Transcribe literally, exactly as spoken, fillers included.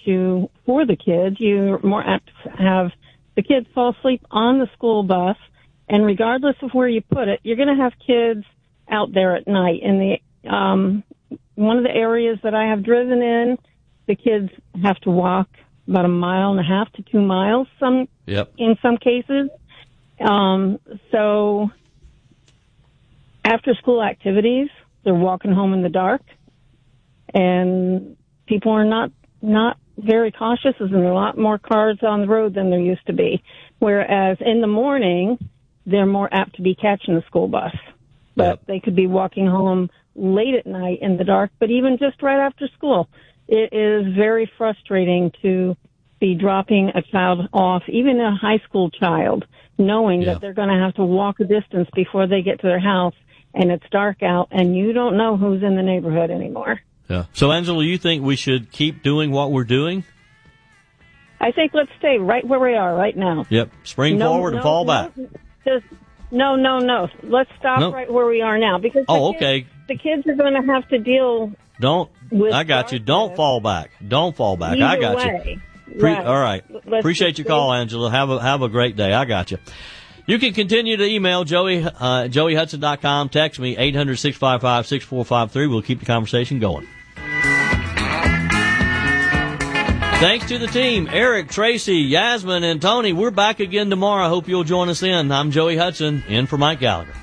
issue for the kids. You're more apt to have the kids fall asleep on the school bus, and regardless of where you put it, you're going to have kids out there at night. In the um, one of the areas that I have driven in, the kids have to walk about a mile and a half to two miles. Some yep. in some cases. Um, so after school activities, they're walking home in the dark, and people are not not very cautious. There's a lot more cars on the road than there used to be. Whereas in the morning, they're more apt to be catching the school bus. But yep. they could be walking home late at night in the dark, but even just right after school. It is very frustrating to be dropping a child off, even a high school child, knowing yeah. that they're going to have to walk a distance before they get to their house, and it's dark out, and you don't know who's in the neighborhood anymore. Yeah. So, Angela, you think we should keep doing what we're doing? I think let's stay right where we are right now. Yep. Spring no, forward no, and fall no, back. Just, no, no, no. Let's stop no. right where we are now. Because the oh, kids, okay. the kids are going to have to deal Don't. with I got you. Don't fall back. Don't fall back. I got way. you. Pre- right. All right. Let's Appreciate your call, Angela. Have a have a great day. I got you. You can continue to email Joey, uh, joey hudson dot com. Text me, eight hundred, six five five, six four five three. We'll keep the conversation going. Thanks to the team, Eric, Tracy, Yasmin, and Tony. We're back again tomorrow. I hope you'll join us in. I'm Joey Hudson, in for Mike Gallagher.